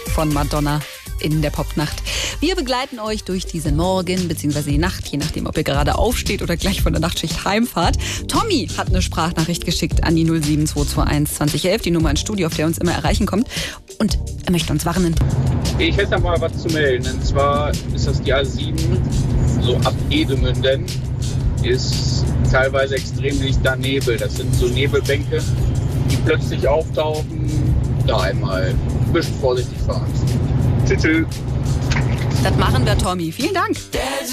von Madonna in der Popnacht. Wir begleiten euch durch diesen Morgen bzw. die Nacht, je nachdem, ob ihr gerade aufsteht oder gleich von der Nachtschicht heimfahrt. Tommy hat eine Sprachnachricht geschickt an die 07221 2011, die Nummer ins Studio, auf der uns immer erreichen kommt. Und er möchte uns warnen. Ich hätte da mal was zu melden. Und zwar ist das die A7, so ab Edemünden, ist teilweise extrem dichter Nebel. Das sind so Nebelbänke, die plötzlich auftauchen. Da einmal ein bisschen vorsichtig fahren. Tschüss. Das machen wir, Tommy. Vielen Dank.